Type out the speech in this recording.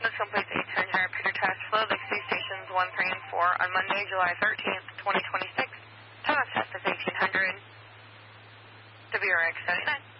Please complete the 800 repeater test flow Lakeview stations 1, 3, and 4 on Monday, July 13th, 2026. Time of test is 1800. WRX 79.